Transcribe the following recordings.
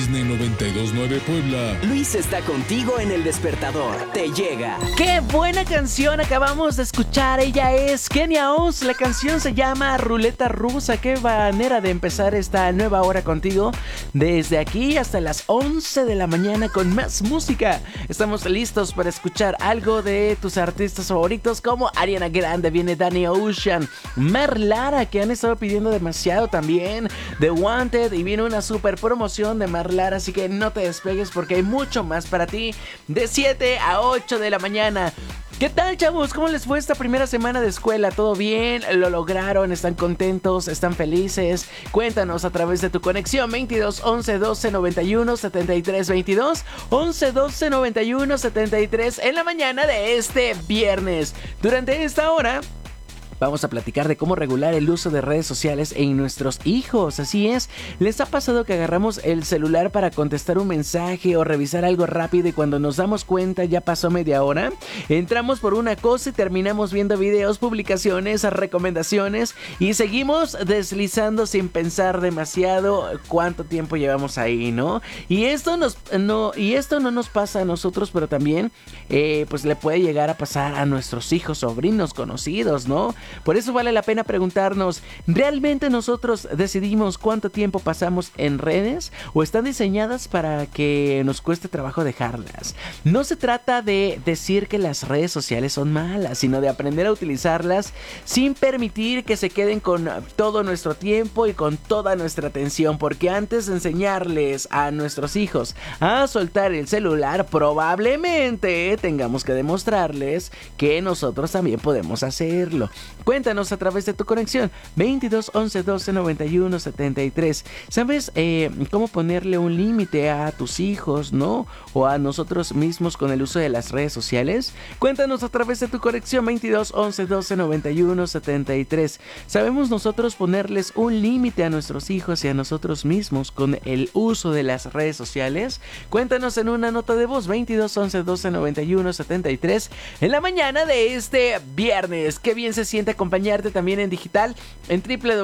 Disney 92.9 Puebla. Luis está contigo en El Despertador. Te llega. ¡Qué buena canción acabamos de escuchar! Ella es Kenia Oz. La canción se llama Ruleta Rusa. ¡Qué manera de empezar esta nueva hora contigo! Desde aquí hasta las 11 de la mañana con más música. Estamos listos para escuchar algo de tus artistas favoritos como Ariana Grande, viene Danny Ocean, Mer Lara, que han estado pidiendo demasiado también, The Wanted, y viene una super promoción de Mer Lara, así que no te despegues porque hay mucho más para ti de 7 a 8 de la mañana. ¿Qué tal, chavos? ¿Cómo les fue esta primera semana de escuela? ¿Todo bien? ¿Lo lograron? ¿Están contentos? ¿Están felices? Cuéntanos a través de tu conexión 22 11 12 91 73 22 11 12 91 73 en la mañana de este viernes. Durante esta hora vamos a platicar de cómo regular el uso de redes sociales en nuestros hijos. Así es, ¿les ha pasado que agarramos el celular para contestar un mensaje o revisar algo rápido y cuando nos damos cuenta ya pasó media hora? Entramos por una cosa y terminamos viendo videos, publicaciones, recomendaciones y seguimos deslizando sin pensar demasiado cuánto tiempo llevamos ahí, ¿no? Y esto no nos pasa a nosotros, pero también pues le puede llegar a pasar a nuestros hijos, sobrinos, conocidos, ¿no? Por eso vale la pena preguntarnos, ¿realmente nosotros decidimos cuánto tiempo pasamos en redes o están diseñadas para que nos cueste trabajo dejarlas? No se trata de decir que las redes sociales son malas, sino de aprender a utilizarlas sin permitir que se queden con todo nuestro tiempo y con toda nuestra atención, porque antes de enseñarles a nuestros hijos a soltar el celular, probablemente tengamos que demostrarles que nosotros también podemos hacerlo. Cuéntanos a través de tu conexión 22 11 12 91 73. ¿Sabes cómo ponerle un límite a tus hijos, no? O a nosotros mismos con el uso de las redes sociales. Cuéntanos a través de tu conexión 22 11 12 91 73. ¿Sabemos nosotros ponerles un límite a nuestros hijos y a nosotros mismos con el uso de las redes sociales? Cuéntanos en una nota de voz 22 11 12 91 73 en la mañana de este viernes. Qué bien se siente acompañarte también en digital en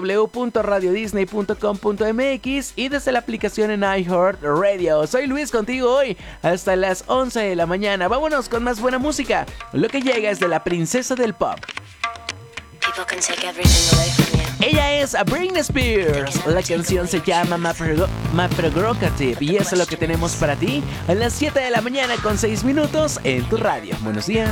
www.radiodisney.com.mx y desde la aplicación en iHeartRadio. Soy Luis contigo hoy hasta las 11 de la mañana. Vámonos con más buena música. Lo que llega es de la princesa del pop. Ella es Britney Spears. La canción se llama My Prerogative y eso es lo que tenemos para ti a las 7 de la mañana con 6 minutos en tu radio. Buenos días.